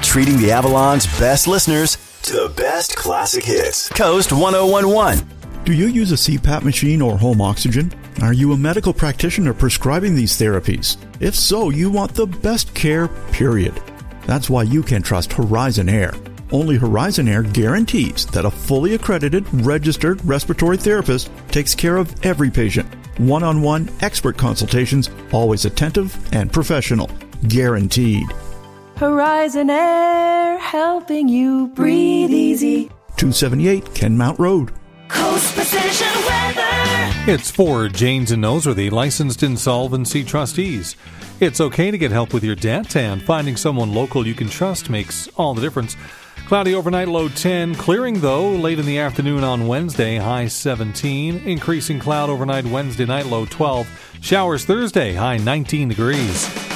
treating the Avalon's best listeners to the best classic hits. Coast 1011. Do you use a CPAP machine or home oxygen? Are you a medical practitioner prescribing these therapies? If so, you want the best care, period. That's why you can trust Horizon Air. Only Horizon Air guarantees that a fully accredited, registered respiratory therapist takes care of every patient. One-on-one expert consultations, always attentive and professional. Guaranteed. Horizon Air, helping you breathe easy. 278 Kenmount Road. Coast Precision Weather. It's for Janes and Noseworthy, licensed insolvency trustees. It's okay to get help with your debt, and finding someone local you can trust makes all the difference. Cloudy overnight, low 10. Clearing, though, late in the afternoon on Wednesday, high 17. Increasing cloud overnight Wednesday night, low 12. Showers Thursday, high 19 degrees.